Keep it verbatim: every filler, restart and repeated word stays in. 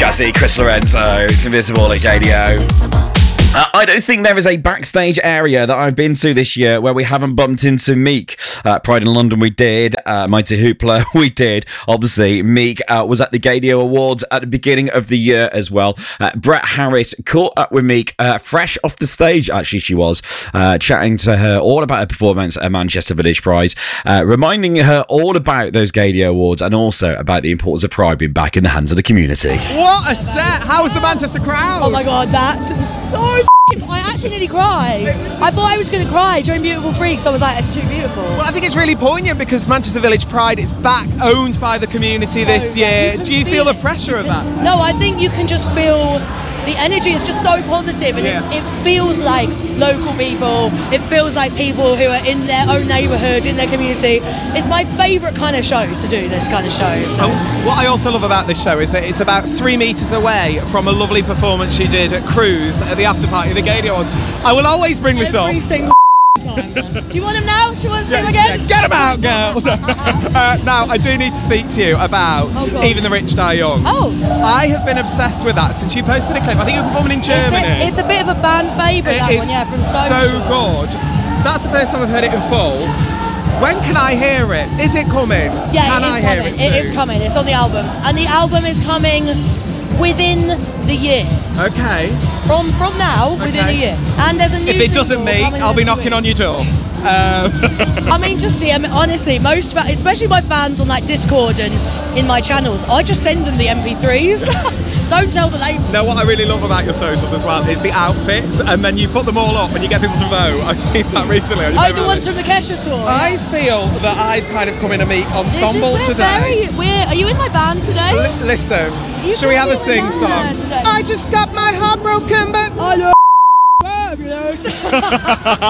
Jazzy, Chris Lorenzo, it's Invisible at K D O. Uh, I don't think there is a backstage area that I've been to this year where we haven't bumped into Meek. Uh, Pride in London we did, uh, Mighty Hoopla we did. Obviously, Meek uh, was at the Gadio Awards at the beginning of the year as well. Uh, Brett Harris caught up with Meek, uh, fresh off the stage, actually she was, uh, chatting to her all about her performance at Manchester Village Prize, uh, reminding her all about those Gadio Awards and also about the importance of Pride being back in the hands of the community. What a set! How was the Manchester crowd? Oh my god, that was so I actually nearly cried. I thought I was going to cry during Beautiful Freaks. I was like, it's too beautiful. Well, I think it's really poignant because Manchester Village Pride is back, owned by the community this year. Do you feel the pressure of that? No, I think you can just feel the energy is just so positive, and yeah. it, it feels like local people. It feels like people who are in their own neighbourhood, in their community. It's my favourite kind of show to do this kind of show. So. Oh, what I also love about this show is that it's about three metres away from a lovely performance she did at Cruise at the after party, the Gadio Awards. I will always bring this Every up. Single time, do you want him now? Do you want to see him again? Yeah, get him out, girl! uh, now, I do need to speak to you about oh, Even the Rich Die Young. Oh. I have been obsessed with that since you posted a clip. I think you were performing in Germany. It's a, it's a bit of a fan favourite, that one, yeah, from so good. That's the first time I've heard it in full. When can I hear it? Is it coming? Yeah, can it is I coming. hear it It is coming. It's on the album. And the album is coming within the year. Okay. From from now, within okay. a year. And there's a new If it doesn't meet, I'll be knocking on your door. Um. I mean, just D M, honestly, most, especially my fans on like Discord and in my channels, I just send them the M P threes. Don't tell the label. No, what I really love about your socials as well is the outfits, and then you put them all up and you get people to vote. I've seen that recently. Oh, the ones from the Kesha tour. I feel that I've kind of come in a Meek ensemble this is, today. Very, we're, are you in my band today? L- listen, you shall we have a sing song? I just got my heart broken, but I know. Fabulous.